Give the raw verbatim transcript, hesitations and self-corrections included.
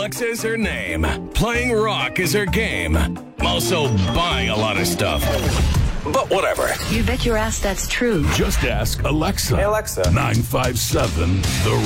Alexa is her name. Playing rock is her game. Also buying a lot of stuff. But whatever. You bet your ass that's true. Just ask Alexa. Hey, Alexa. nine five seven The